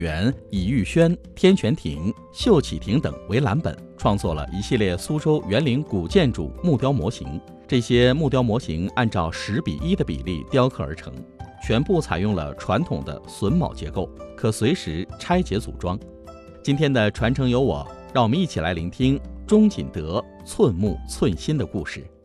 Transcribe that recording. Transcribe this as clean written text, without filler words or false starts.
元、以玉轩、天泉亭、秀启亭等为蓝本，创作了一系列苏州园林古建筑木雕模型。这些木雕模型按照10:1的比例雕刻而成，全部采用了传统的榫卯结构，可随时拆解组装。今天的传承有我，让我们一起来聆听钟锦德寸木寸心的故事。